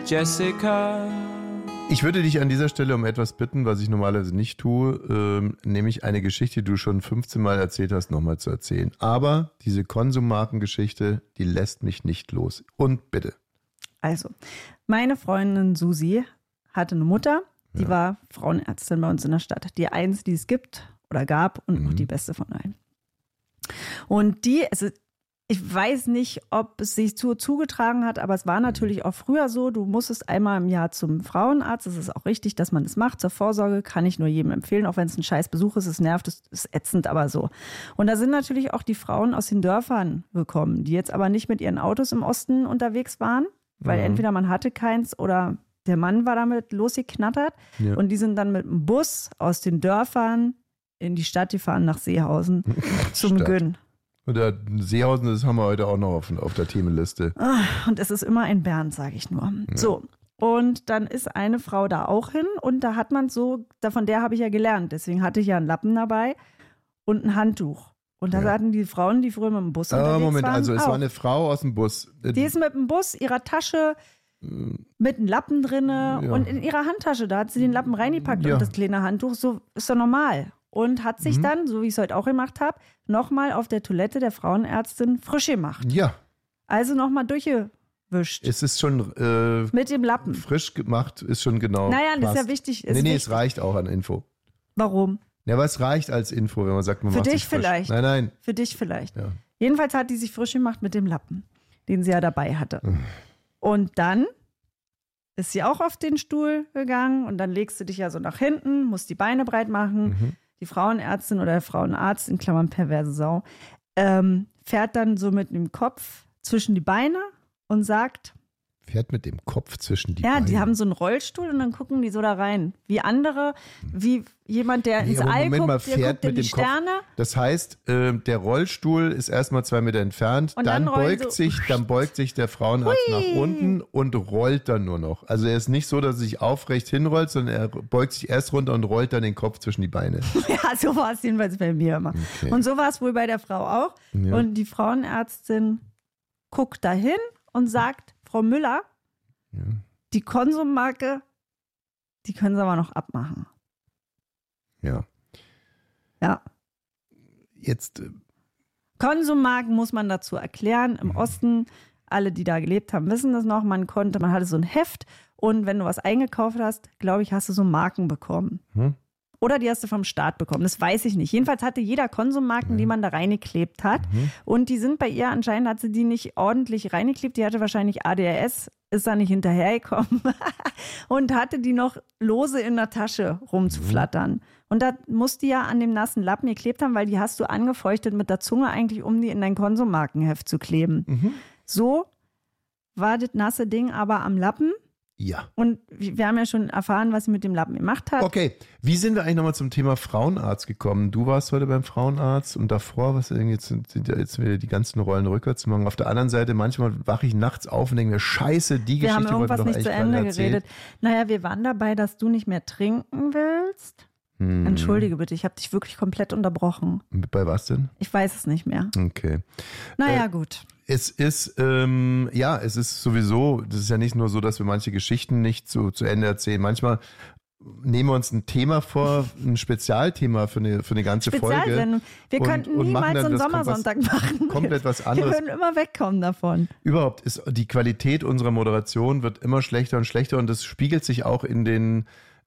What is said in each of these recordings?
Jessica. Ich würde dich an dieser Stelle um etwas bitten, was ich normalerweise nicht tue, nämlich eine Geschichte, die du schon 15 Mal erzählt hast, nochmal zu erzählen. Aber diese Konsummarkengeschichte, die lässt mich nicht los. Und bitte. Also, meine Freundin Susi hatte eine Mutter, die war Frauenärztin bei uns in der Stadt. Die einzige, die es gibt oder gab und auch die beste von allen. Und die, also ich weiß nicht, ob es sich zugetragen hat, aber es war natürlich auch früher so, du musstest einmal im Jahr zum Frauenarzt. Es ist auch richtig, dass man das macht. Zur Vorsorge kann ich nur jedem empfehlen, auch wenn es ein scheiß Besuch ist. Es nervt, es ist ätzend, aber so. Und da sind natürlich auch die Frauen aus den Dörfern gekommen, die jetzt aber nicht mit ihren Autos im Osten unterwegs waren, weil entweder man hatte keins oder der Mann war damit losgeknattert. Ja. Und die sind dann mit dem Bus aus den Dörfern in die Stadt gefahren nach Seehausen zum Gönn. Oder Seehausen, das haben wir heute auch noch auf der Themenliste. Und es ist immer ein Bernd, sage ich nur. Ja. So, und dann ist eine Frau da auch hin und da hat man so, von der habe ich ja gelernt, deswegen hatte ich ja einen Lappen dabei und ein Handtuch. Und da hatten die Frauen, die früher mit dem Bus unterwegs Moment, waren, also es war eine Frau aus dem Bus. Die ist mit dem Bus, ihrer Tasche, mit einem Lappen drinne und in ihrer Handtasche, da hat sie den Lappen reingepackt und das kleine Handtuch, so ist doch normal. Und hat sich dann, so wie ich es heute auch gemacht habe, nochmal auf der Toilette der Frauenärztin frisch gemacht. Ja. Also nochmal durchgewischt. Es ist schon mit dem Lappen. Frisch gemacht, ist schon genau. Naja, das ist ja wichtig. Nee, es reicht auch an Info. Warum? Ja, aber es reicht als Info, wenn man sagt, man macht sich frisch. Für dich vielleicht. Nein. Für dich vielleicht. Ja. Jedenfalls hat die sich frisch gemacht mit dem Lappen, den sie ja dabei hatte. Und dann ist sie auch auf den Stuhl gegangen und dann legst du dich ja so nach hinten, musst die Beine breit machen. Die Frauenärztin oder der Frauenarzt, in Klammern perverse Sau, fährt dann so mit dem Kopf zwischen die Beine und sagt... Fährt mit dem Kopf zwischen die Beine? Ja, die haben so einen Rollstuhl und dann gucken die so da rein. Wie andere, wie jemand, der ins All guckt, der guckt in die Sterne. Das heißt, der Rollstuhl ist erstmal 2 Meter entfernt, und dann beugt sich der Frauenarzt nach unten und rollt dann nur noch. Also er ist nicht so, dass er sich aufrecht hinrollt, sondern er beugt sich erst runter und rollt dann den Kopf zwischen die Beine. Ja, so war es jedenfalls bei mir immer. Okay. Und so war es wohl bei der Frau auch. Ja. Und die Frauenärztin guckt dahin und sagt, Frau Müller, die Konsummarke, die können Sie aber noch abmachen. Ja. Ja. Jetzt. Konsummarken muss man dazu erklären. Im Osten, alle, die da gelebt haben, wissen das noch. Man hatte so ein Heft und wenn du was eingekauft hast, glaube ich, hast du so Marken bekommen. Oder die hast du vom Staat bekommen, das weiß ich nicht. Jedenfalls hatte jeder Konsummarken, die man da reingeklebt hat. Und die sind bei ihr, anscheinend hat sie die nicht ordentlich reingeklebt. Die hatte wahrscheinlich ADHS, ist da nicht hinterhergekommen und hatte die noch lose in der Tasche rumzuflattern. Und da musst die ja an dem nassen Lappen geklebt haben, weil die hast du angefeuchtet mit der Zunge eigentlich, um die in dein Konsummarkenheft zu kleben. So war das nasse Ding aber am Lappen. Ja. Und wir haben ja schon erfahren, was sie mit dem Lappen gemacht hat. Okay, wie sind wir eigentlich nochmal zum Thema Frauenarzt gekommen? Du warst heute beim Frauenarzt und davor, jetzt sind wieder die ganzen Rollen rückwärts zu machen. Auf der anderen Seite, manchmal wache ich nachts auf und denke mir, scheiße, die wir Geschichte haben wollten wir doch irgendwas nicht zu Ende geredet. Naja, wir waren dabei, dass du nicht mehr trinken willst. Entschuldige bitte, ich habe dich wirklich komplett unterbrochen. Bei was denn? Ich weiß es nicht mehr. Okay. Naja, gut. Es ist sowieso, das ist ja nicht nur so, dass wir manche Geschichten nicht zu Ende erzählen. Manchmal nehmen wir uns ein Thema vor, ein Spezialthema für eine ganze Folge. Wir könnten niemals so einen Sommersonntag machen. Komplett was anderes. Wir würden immer wegkommen davon. Überhaupt ist die Qualität unserer Moderation wird immer schlechter und schlechter und das spiegelt sich auch in den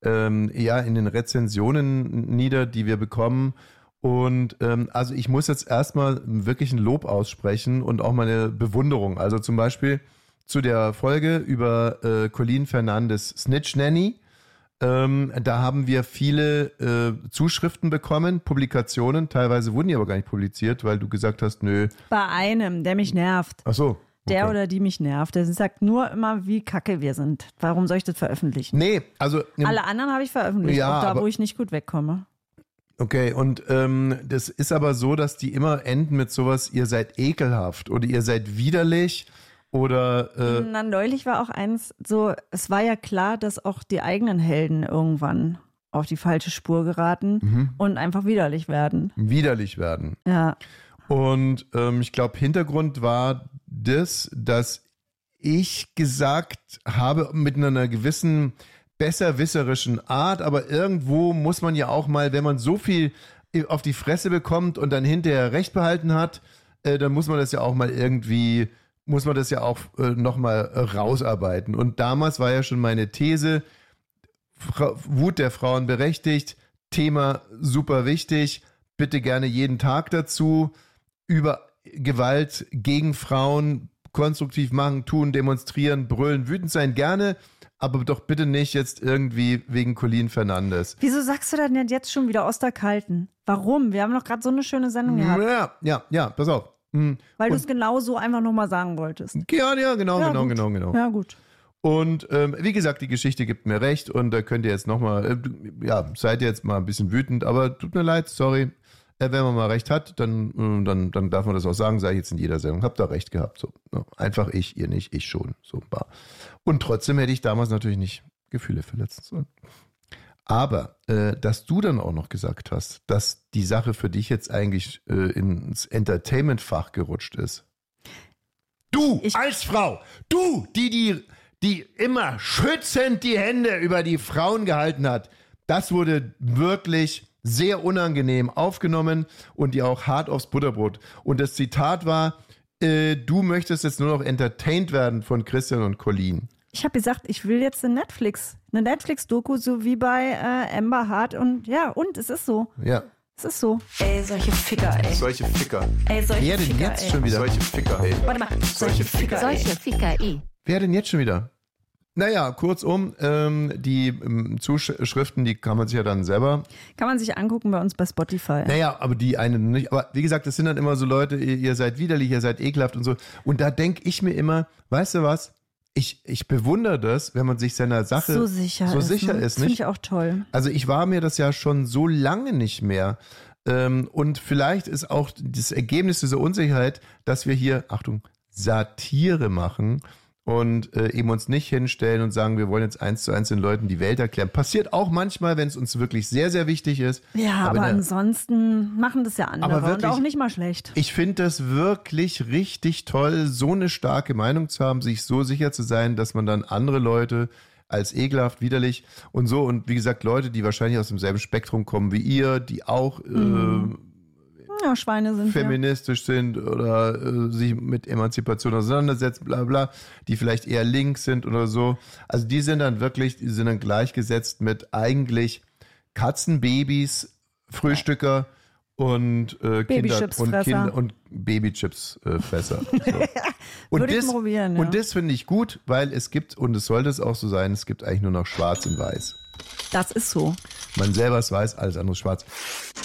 Rezensionen nieder, die wir bekommen. Und also ich muss jetzt erstmal wirklich ein Lob aussprechen und auch meine Bewunderung. Also zum Beispiel zu der Folge über Colleen Fernandes Snitch Nanny. Da haben wir viele Zuschriften bekommen, Publikationen. Teilweise wurden die aber gar nicht publiziert, weil du gesagt hast, nö. Bei einem, der mich nervt. Ach so. Okay. Der oder die mich nervt. Der sagt nur immer, wie kacke wir sind. Warum soll ich das veröffentlichen? Nee, also... Alle anderen habe ich veröffentlicht, ja, auch da, wo ich nicht gut wegkomme. Okay, und das ist aber so, dass die immer enden mit sowas, ihr seid ekelhaft oder ihr seid widerlich oder... neulich war auch eins so, es war ja klar, dass auch die eigenen Helden irgendwann auf die falsche Spur geraten und einfach widerlich werden. Widerlich werden. Ja. Und ich glaube, Hintergrund war das, dass ich gesagt habe, mit einer gewissen besserwisserischen Art, aber irgendwo muss man ja auch mal, wenn man so viel auf die Fresse bekommt und dann hinterher Recht behalten hat, dann muss man das ja auch mal irgendwie, muss man das ja auch nochmal rausarbeiten. Und damals war ja schon meine These, Wut der Frauen berechtigt, Thema super wichtig, bitte gerne jeden Tag dazu, über Gewalt gegen Frauen konstruktiv machen, tun, demonstrieren, brüllen, wütend sein, gerne, aber doch bitte nicht jetzt irgendwie wegen Colleen Fernandes. Wieso sagst du denn jetzt schon wieder Osterkalten? Warum? Wir haben doch gerade so eine schöne Sendung gehabt. Ja, pass auf. Weil du es genau so einfach nochmal sagen wolltest. Ja, genau. Ja, gut. Und wie gesagt, die Geschichte gibt mir recht und da könnt ihr jetzt nochmal, seid ihr jetzt mal ein bisschen wütend, aber tut mir leid, sorry. Wenn man mal recht hat, dann darf man das auch sagen, sage ich jetzt in jeder Sendung. Habt da recht gehabt. So, ne? Einfach ich, ihr nicht, ich schon. So bar. Und trotzdem hätte ich damals natürlich nicht Gefühle verletzen sollen. Aber, dass du dann auch noch gesagt hast, dass die Sache für dich jetzt eigentlich ins Entertainment-Fach gerutscht ist. Du als Frau, du, die immer schützend die Hände über die Frauen gehalten hat, das wurde wirklich sehr unangenehm aufgenommen und dir auch hart aufs Butterbrot. Und das Zitat war, du möchtest jetzt nur noch entertained werden von Christian und Colleen. Ich habe gesagt, ich will jetzt eine Netflix-Doku, so wie bei Amber Hart und es ist so. Ja. Es ist so. Ey, solche Ficker, ey. Solche Ficker. Ey, solche Wer denn Ficker, jetzt ey. schon wieder? Solche Ficker, ey. Warte mal, solche Ficker, Solche Ficker, Wer denn jetzt schon wieder? Naja, kurzum, die Zuschriften, die kann man sich ja dann selber. Kann man sich angucken bei uns bei Spotify. Naja, aber die eine nicht. Aber wie gesagt, das sind dann immer so Leute, ihr seid widerlich, ihr seid ekelhaft und so. Und da denke ich mir immer, weißt du was? Ich bewundere das, wenn man sich seiner Sache so sicher ist. ist, Das finde nicht? ich auch toll. Also ich war mir das ja schon so lange nicht mehr. Und vielleicht ist auch das Ergebnis dieser Unsicherheit, dass wir hier, Achtung, Satire machen und eben uns nicht hinstellen und sagen, wir wollen jetzt 1:1 den Leuten die Welt erklären. Passiert auch manchmal, wenn es uns wirklich sehr, sehr wichtig ist. Ja, aber ansonsten machen das ja andere Aber wirklich, und auch nicht mal schlecht. Ich finde das wirklich richtig toll, so eine starke Meinung zu haben, sich so sicher zu sein, dass man dann andere Leute als ekelhaft, widerlich und so und wie gesagt, Leute, die wahrscheinlich aus demselben Spektrum kommen wie ihr, die auch Ja, Schweine sind feministisch sind oder sich mit Emanzipation auseinandersetzen, bla bla, die vielleicht eher links sind oder so. Also die sind dann gleichgesetzt mit eigentlich Katzenbabys, Frühstücker und Kinder und Babychips-Fresser. So. Würde ich probieren, ja. Und das finde ich gut, weil es gibt, und es sollte es auch so sein, es gibt eigentlich nur noch Schwarz und Weiß. Das ist so. Man selber ist weiß, alles andere ist schwarz.